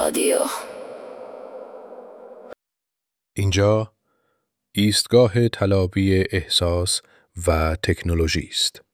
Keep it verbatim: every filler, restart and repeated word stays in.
رادیو. اینجا ایستگاه طلابی احساس و تکنولوژی است.